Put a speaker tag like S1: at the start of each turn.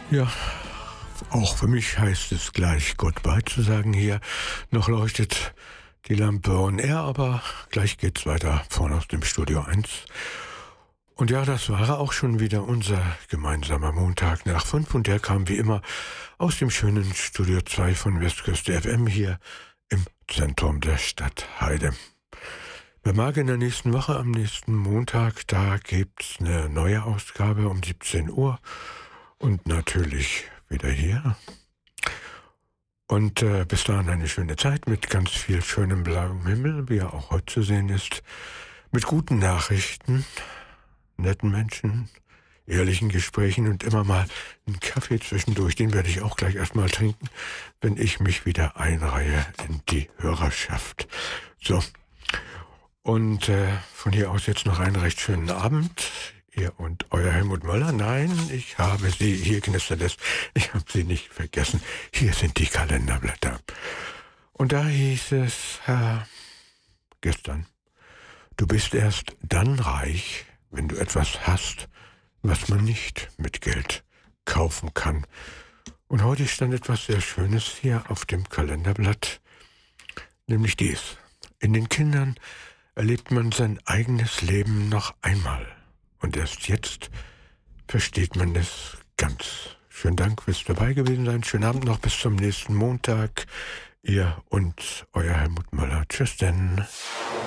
S1: Ja, auch für mich heißt es gleich Goodbye zu sagen hier. Noch leuchtet die Lampe on air, aber gleich geht's weiter vorne aus dem Studio 1. Und ja, das war auch schon wieder unser gemeinsamer Montag nach 5 und der kam wie immer aus dem schönen Studio 2 von Westküste FM hier im Zentrum der Stadt Heide. Bei Marc in der nächsten Woche, am nächsten Montag, da gibt's eine neue Ausgabe um 17 Uhr und natürlich wieder hier. Und bis dahin eine schöne Zeit mit ganz viel schönem blauem Himmel, wie er auch heute zu sehen ist, mit guten Nachrichten, netten Menschen, ehrlichen Gesprächen und immer mal einen Kaffee zwischendurch. Den werde ich auch gleich erstmal trinken, wenn ich mich wieder einreihe in die Hörerschaft. So, und von hier aus jetzt noch einen recht schönen Abend. Ihr und euer Helmut Möller. Nein, ich habe sie, hier knistert es, ich habe sie nicht vergessen. Hier sind die Kalenderblätter. Und da hieß es gestern, du bist erst dann reich, wenn du etwas hast, was man nicht mit Geld kaufen kann. Und heute stand etwas sehr Schönes hier auf dem Kalenderblatt, nämlich dies. In den Kindern erlebt man sein eigenes Leben noch einmal. Und erst jetzt versteht man es ganz. Schönen Dank fürs dabei gewesen sein. Schönen Abend noch bis zum nächsten Montag. Ihr und euer Helmut Möller. Tschüss denn.